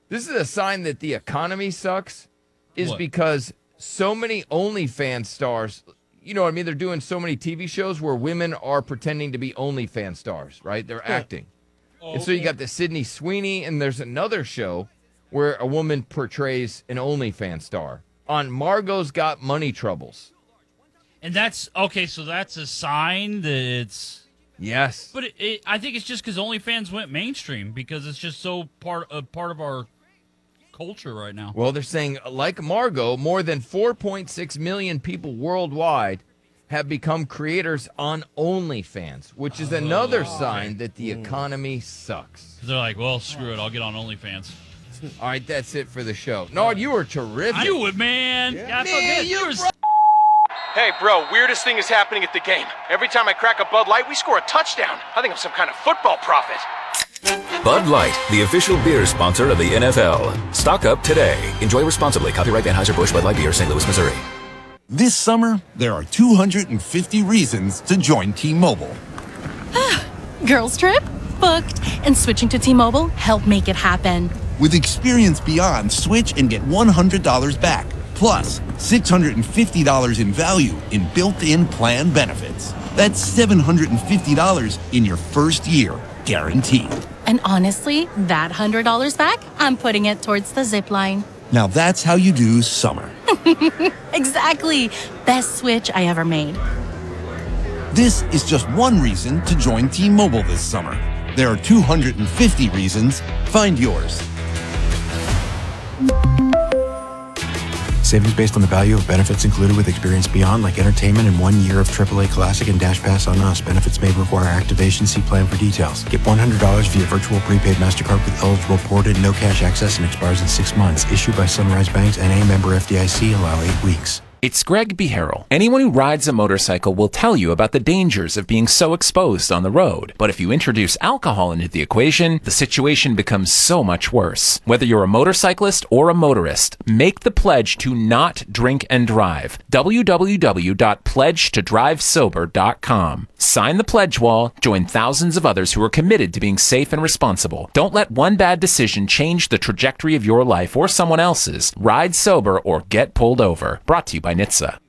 This is a sign that the economy sucks, is What? because so many OnlyFans stars, you know what I mean? They're doing so many TV shows where women are pretending to be OnlyFans stars, right? They're acting. And so you got the Sydney Sweeney, and there's another show where a woman portrays an OnlyFans star on Margot's Got Money Troubles. And that's okay. So that's a sign that it's. Yes. But I think it's just because OnlyFans went mainstream because it's just so part of our culture right now. Well, they're saying, like Margot, more than 4.6 million people worldwide have become creators on OnlyFans, which is another sign that the economy sucks. They're like, well, screw it. I'll get on OnlyFans. All right, that's it for the show. Nard, you were terrific. I knew it, man. Yeah. I felt good. You were Hey, bro, weirdest thing is happening at the game. Every time I crack a Bud Light, we score a touchdown. I think I'm some kind of football prophet. Bud Light, the official beer sponsor of the NFL. Stock up today. Enjoy responsibly. Copyright Anheuser-Busch Bud Light Beer, St. Louis, Missouri. This summer, there are 250 reasons to join T-Mobile. Girls trip? Booked. And switching to T-Mobile helped make it happen. With Experience Beyond, switch and get $100 back. Plus, $650 in value in built-in plan benefits. That's $750 in your first year, guaranteed. And honestly, that $100 back, I'm putting it towards the zip line. Now that's how you do summer. Exactly. Best switch I ever made. This is just one reason to join T-Mobile this summer. There are 250 reasons. Find yours. Savings based on the value of benefits included with Experience Beyond, like entertainment and 1 year of AAA Classic and Dash Pass on us. Benefits may require activation. See plan for details. Get $100 via virtual prepaid MasterCard with eligible ported, no cash access, and expires in 6 months. Issued by Sunrise Banks, N.A. member FDIC. Allow 8 weeks. It's Greg Beharrell. Anyone who rides a motorcycle will tell you about the dangers of being so exposed on the road. But if you introduce alcohol into the equation, the situation becomes so much worse. Whether you're a motorcyclist or a motorist, make the pledge to not drink and drive. www.pledgetodrivesober.com. Sign the pledge wall, join thousands of others who are committed to being safe and responsible. Don't let one bad decision change the trajectory of your life or someone else's. Ride sober or get pulled over. Brought to you by NHTSA.